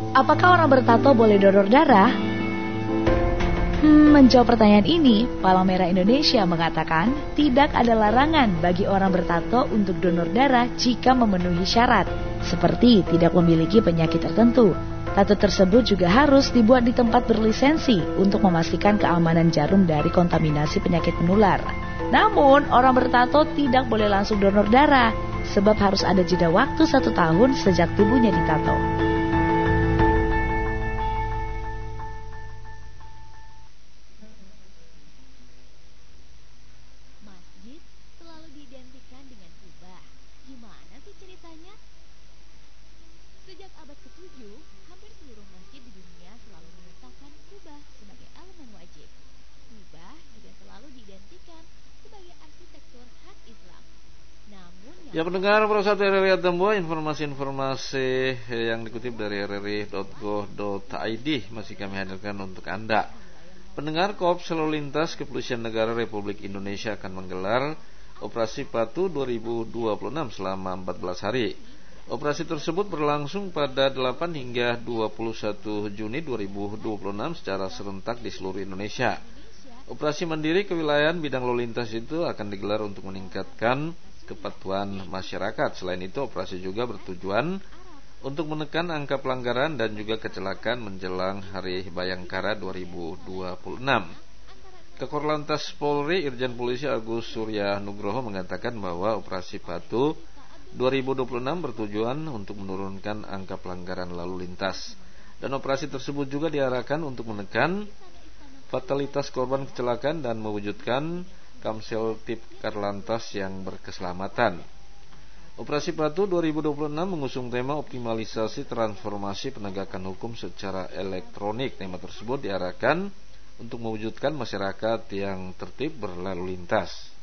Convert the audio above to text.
Apakah orang bertato boleh donor darah? Menjawab pertanyaan ini, Palang Merah Indonesia mengatakan tidak ada larangan bagi orang bertato untuk donor darah jika memenuhi syarat, seperti tidak memiliki penyakit tertentu. Tato tersebut juga harus dibuat di tempat berlisensi untuk memastikan keamanan jarum dari kontaminasi penyakit menular. Namun, orang bertato tidak boleh langsung donor darah, sebab harus ada jeda waktu 1 tahun sejak tubuhnya ditato. Masjid selalu diidentikan dengan Kubah. Gimana sih ceritanya? Sejak abad ke-7, hampir seluruh masjid di dunia selalu menetapkan Kubah sebagai elemen wajib. Kubah juga selalu diidentikan sebagai arsitektur khas Islam. Namun Ya pendengar Pro1 RRI Atambua, informasi-informasi yang dikutip dari rri.go.id masih kami hadirkan untuk Anda. Pendengar, Korps Lalu Lintas Kepolisian Negara Republik Indonesia akan menggelar Operasi Patuh 2026 selama 14 hari. Operasi tersebut berlangsung pada 8 hingga 21 Juni 2026 secara serentak di seluruh Indonesia. Operasi mandiri kewilayahan bidang lalu lintas itu akan digelar untuk meningkatkan kepatuhan masyarakat. Selain itu, operasi juga bertujuan untuk menekan angka pelanggaran dan juga kecelakaan menjelang Hari Bayangkara 2026. Kakor Lantas Polri Irjen Polisi Agus Surya Nugroho mengatakan bahwa Operasi Patuh 2026 bertujuan untuk menurunkan angka pelanggaran lalu lintas. Dan operasi tersebut juga diarahkan untuk menekan fatalitas korban kecelakaan dan mewujudkan Kamsel Tip Karlantas yang berkeselamatan. Operasi Patuh 2026 mengusung tema optimalisasi transformasi penegakan hukum secara elektronik. Tema tersebut diarahkan untuk mewujudkan masyarakat yang tertib berlalu lintas.